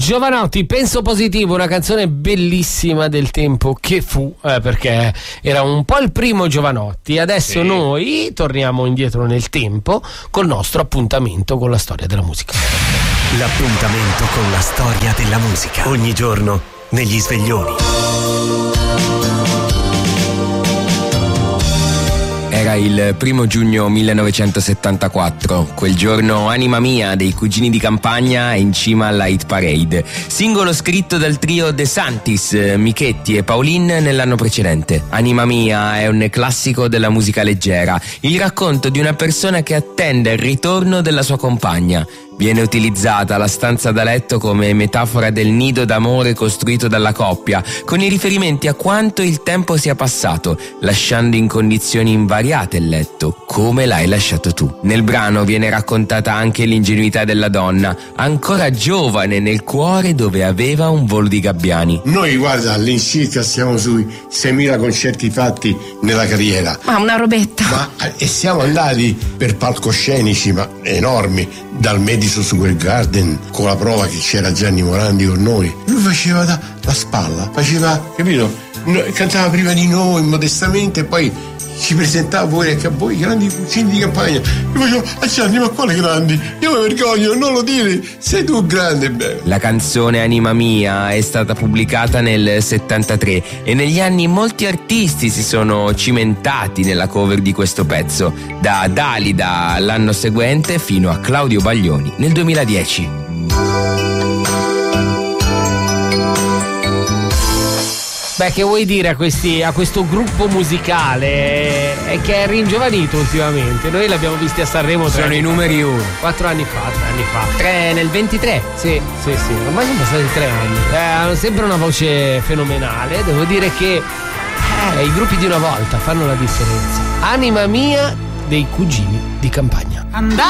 Giovanotti, Penso Positivo, una canzone bellissima del tempo che fu, perché era un po' il primo Giovanotti. Adesso noi torniamo indietro nel tempo col nostro appuntamento con la storia della musica. L'appuntamento con la storia della musica. Ogni giorno negli sveglioni. Era il 1 giugno 1974, quel giorno Anima Mia dei Cugini di Campagna è in cima alla hit parade, singolo scritto dal trio De Santis, Michetti e Paulin nell'anno precedente. Anima Mia è un classico della musica leggera, il racconto di una persona che attende il ritorno della sua compagna. Viene utilizzata la stanza da letto come metafora del nido d'amore costruito dalla coppia, con i riferimenti a quanto il tempo sia passato, lasciando in condizioni invariate il letto, come l'hai lasciato tu. Nel brano viene raccontata anche l'ingenuità della donna, ancora giovane nel cuore dove aveva un volo di gabbiani. Noi, guarda, all'incirca siamo sui 6.000 concerti fatti nella carriera. Ma una robetta. E siamo andati per palcoscenici, ma enormi, dal Madison Square Garden, con la prova che c'era Gianni Morandi con noi. Lui faceva da spalla, faceva, capito? Cantava prima di noi modestamente e poi ci presentava pure anche a voi grandi Cugini di Campagna. Io facevo: Gianni, ma quale grandi? Io mi vergogno, non lo dire, sei tu grande. Beh. La canzone Anima Mia è stata pubblicata nel 73 e negli anni molti artisti si sono cimentati nella cover di questo pezzo, da Dalida l'anno seguente fino a Claudio Baglioni nel 2010. Beh, che vuoi dire a questo gruppo musicale? È che è ringiovanito ultimamente. Noi l'abbiamo visti a Sanremo. Sono i numeri 1. 4 anni fa, 3 anni fa. 3 nel 23. Sì. Ormai sono passati 3 anni. Hanno sempre una voce fenomenale. Devo dire che i gruppi di una volta fanno la differenza. Anima Mia dei Cugini di Campagna.